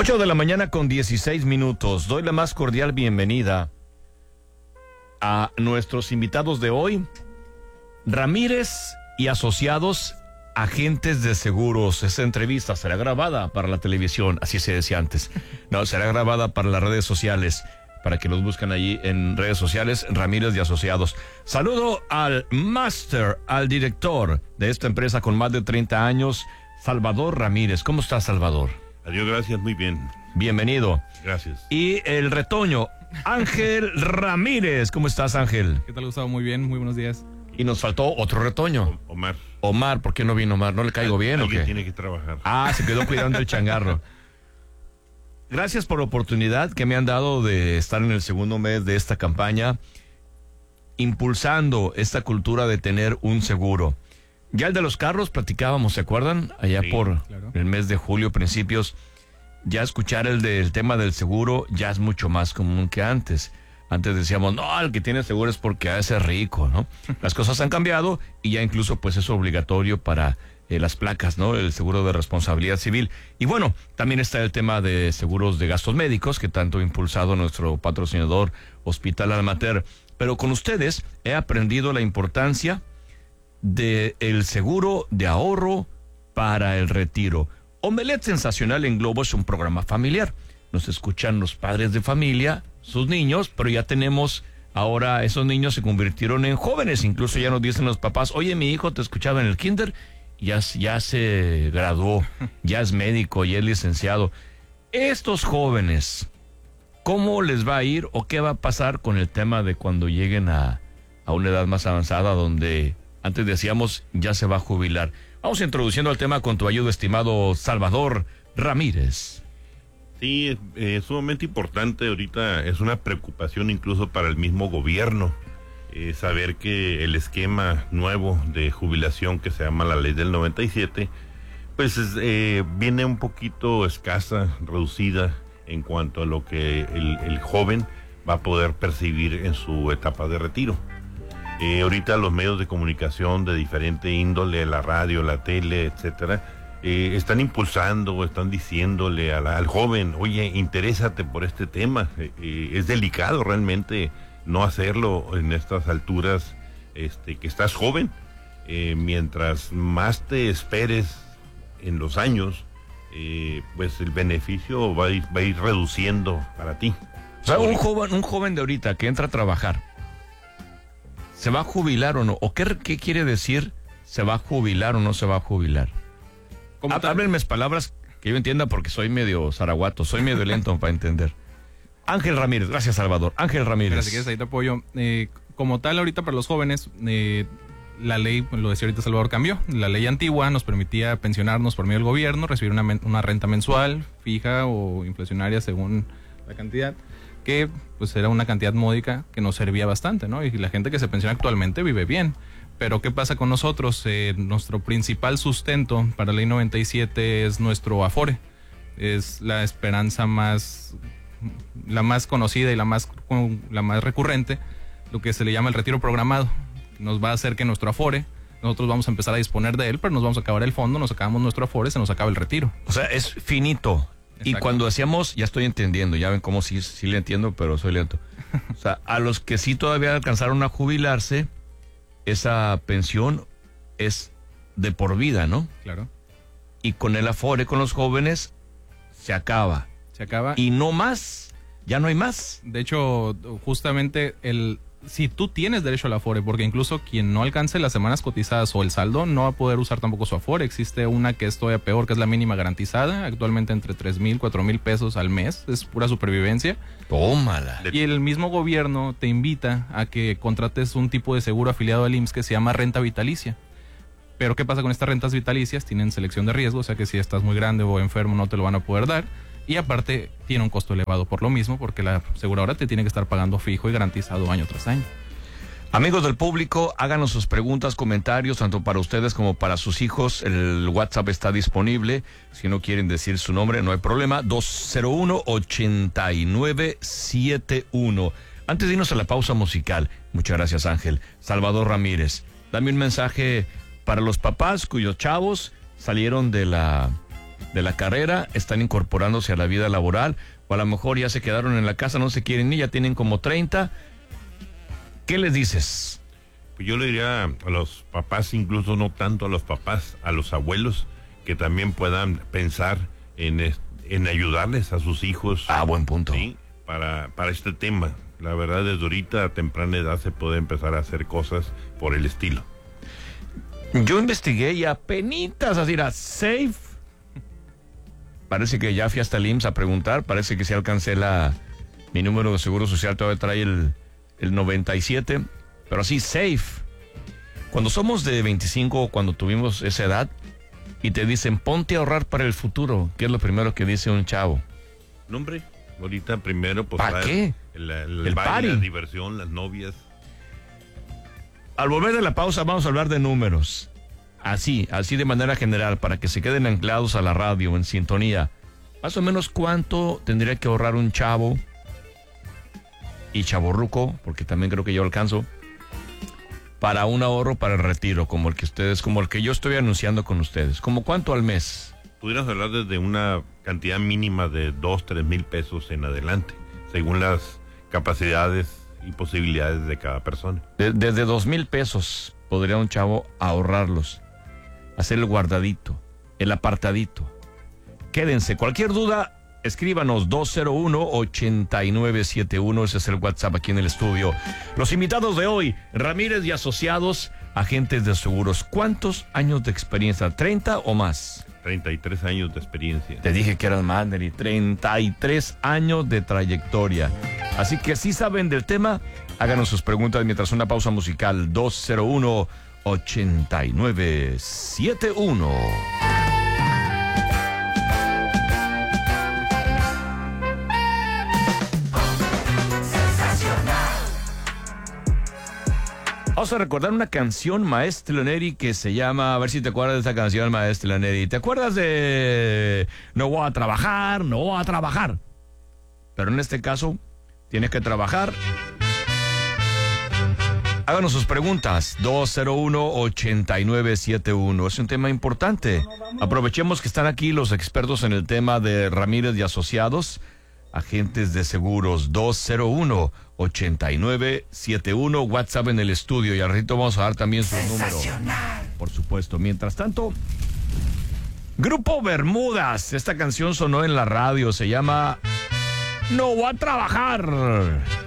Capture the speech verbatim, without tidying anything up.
ocho de la mañana con dieciséis minutos. Doy la más cordial bienvenida a nuestros invitados de hoy, Ramírez y Asociados, agentes de seguros. Esta entrevista será grabada para la televisión, así se decía antes. No, será grabada para las redes sociales, para que los busquen allí en redes sociales, Ramírez y Asociados. Saludo al máster, al director de esta empresa con más de treinta años, Salvador Ramírez. ¿Cómo estás, Salvador? Adiós, gracias, muy bien. Bienvenido. Gracias. Y el retoño, Ángel Ramírez. ¿Cómo estás, Ángel? ¿Qué tal, Gustavo? Muy bien, muy buenos días. Y nos faltó otro retoño. Omar. Omar, ¿por qué no vino Omar? ¿No le caigo bien o qué? Alguien tiene que trabajar. Ah, se quedó cuidando el changarro. Gracias por la oportunidad que me han dado de estar en el segundo mes de esta campaña, impulsando esta cultura de tener un seguro. Ya el de los carros platicábamos, ¿se acuerdan? Allá Sí, por claro. el mes de julio, principios. Ya escuchar el del tema del seguro ya es mucho más común que antes. Antes decíamos, no, el que tiene seguro es porque ha de ser rico, ¿no? Las cosas han cambiado y ya incluso pues es obligatorio para eh, las placas, ¿no? El seguro de responsabilidad civil. Y bueno, también está el tema de seguros de gastos médicos que tanto ha impulsado nuestro patrocinador Hospital Almater. Pero con ustedes he aprendido la importancia de el seguro de ahorro para el retiro. Omelet Sensacional en Globo es un programa familiar. Nos escuchan los padres de familia, sus niños, pero ya tenemos, ahora esos niños se convirtieron en jóvenes. Incluso ya nos dicen los papás, oye, mi hijo te escuchaba en el kinder, ya, ya se graduó, ya es médico, ya es licenciado. Estos jóvenes, ¿cómo les va a ir o qué va a pasar con el tema de cuando lleguen a, a una edad más avanzada donde antes decíamos ya se va a jubilar? Vamos introduciendo el tema con tu ayuda, estimado Salvador Ramírez. Sí, es eh, sumamente importante. Ahorita es una preocupación incluso para el mismo gobierno eh, saber que el esquema nuevo de jubilación que se llama la ley del noventa y siete, pues es, eh, viene un poquito escasa, reducida en cuanto a lo que el, el joven va a poder percibir en su etapa de retiro. Eh, ahorita los medios de comunicación de diferente índole, la radio, la tele, etcétera, eh, están impulsando, están diciéndole a la, al joven, oye, interésate por este tema. Eh, eh, es delicado realmente no hacerlo en estas alturas, este, que estás joven. Eh, mientras más te esperes en los años, eh, pues el beneficio va a ir, va a ir reduciendo para ti. O sea, un joven, un joven de ahorita que entra a trabajar, ¿se va a jubilar o no? ¿O qué, qué quiere decir se va a jubilar o no se va a jubilar? ¿Cómo tal? Háblenme palabras que yo entienda porque soy medio zaraguato, soy medio lento para entender. Ángel Ramírez, gracias Salvador. Ángel Ramírez. Mira, si quieres ahí te apoyo. Eh, como tal, ahorita para los jóvenes, eh, la ley, lo decía ahorita Salvador, cambió. La ley antigua nos permitía pensionarnos por medio del gobierno, recibir una, men- una renta mensual, fija o inflacionaria según la cantidad, que pues era una cantidad módica que nos servía bastante, ¿no? Y la gente que se pensiona actualmente vive bien. Pero ¿qué pasa con nosotros? Eh, nuestro principal sustento para la ley noventa y siete es nuestro Afore. Es la esperanza más, la más conocida y la más, la más recurrente, lo que se le llama el retiro programado. Nos va a hacer que nuestro Afore, nosotros vamos a empezar a disponer de él, pero nos vamos a acabar el fondo, nos acabamos nuestro Afore, se nos acaba el retiro. O sea, es finito. Y Exacto. cuando decíamos, ya estoy entendiendo, ya ven cómo sí, sí le entiendo, pero soy lento. O sea, a los que sí todavía alcanzaron a jubilarse, esa pensión es de por vida, ¿no? Claro. Y con el Afore, con los jóvenes, se acaba. Se acaba. Y no más, ya no hay más. De hecho, justamente el si tú tienes derecho al Afore, porque incluso quien no alcance las semanas cotizadas o el saldo no va a poder usar tampoco su Afore. Existe una que es todavía peor, que es la mínima garantizada, actualmente entre tres mil, cuatro mil pesos al mes, es pura supervivencia. Tómala. Y el mismo gobierno te invita a que contrates un tipo de seguro afiliado al I M S S que se llama renta vitalicia. Pero ¿qué pasa con estas rentas vitalicias? Tienen selección de riesgo, o sea que si estás muy grande o enfermo no te lo van a poder dar. Y aparte tiene un costo elevado por lo mismo, porque la aseguradora te tiene que estar pagando fijo y garantizado año tras año. Amigos del público, háganos sus preguntas, comentarios, tanto para ustedes como para sus hijos. El WhatsApp está disponible. Si no quieren decir su nombre, no hay problema. dos cero uno, ocho nueve siete uno. Antes de irnos a la pausa musical, muchas gracias, Ángel. Salvador Ramírez, dame un mensaje para los papás cuyos chavos salieron de la de la carrera, están incorporándose a la vida laboral, o a lo mejor ya se quedaron en la casa, no se quieren ir, ya tienen como treinta. ¿Qué les dices? Pues yo le diría a los papás, incluso no tanto a los papás, a los abuelos, que también puedan pensar en, en ayudarles a sus hijos. Ah, buen punto. Sí, para, para este tema. La verdad, desde ahorita a temprana edad se puede empezar a hacer cosas por el estilo. Yo investigué y apenitas así era safe. Parece que ya fui hasta el I M S S a preguntar, parece que si alcancé la, mi número de seguro social, todavía trae el, el noventa y siete, pero así safe. Cuando somos de veinticinco o cuando tuvimos esa edad y te dicen ponte a ahorrar para el futuro, ¿qué es lo primero que dice un chavo? No, hombre, ahorita primero pues ¿para qué? El, el, El baile, party. la diversión, las novias. Al volver de la pausa vamos a hablar de números. Así, así de manera general, para que se queden anclados a la radio, en sintonía. Más o menos cuánto tendría que ahorrar un chavo y chavorruco, porque también creo que yo alcanzo, para un ahorro para el retiro, como el que ustedes, como el que yo estoy anunciando con ustedes. ¿Como cuánto al mes? Pudieras hablar desde una cantidad mínima de dos, tres mil pesos en adelante, según las capacidades y posibilidades de cada persona. De, desde dos mil pesos podría un chavo ahorrarlos, hacer el guardadito, el apartadito. Quédense, cualquier duda, escríbanos dos cero uno, ocho nueve siete uno, ese es el WhatsApp aquí en el estudio. Los invitados de hoy, Ramírez y Asociados, agentes de seguros. ¿Cuántos años de experiencia? ¿treinta o más? treinta y tres años de experiencia. Te dije que eran más, Neri. treinta y tres años de trayectoria. Así que si saben del tema, háganos sus preguntas mientras una pausa musical. dos cero uno, ocho nueve siete uno. Vamos a recordar una canción, Maestro Neri, que se llama, a ver si te acuerdas de esta canción, Maestro Neri. ¿Te acuerdas de no voy a trabajar, no voy a trabajar? Pero en este caso, tienes que trabajar. Háganos sus preguntas, dos cero uno, ocho nueve siete uno. Es un tema importante. Aprovechemos que están aquí los expertos en el tema de Ramírez y Asociados, agentes de seguros. Dos cero uno, ocho nueve siete uno, WhatsApp en el estudio, y al ratito vamos a dar también su número, por supuesto. Mientras tanto, Grupo Bermudas, esta canción sonó en la radio, se llama No voy a trabajar.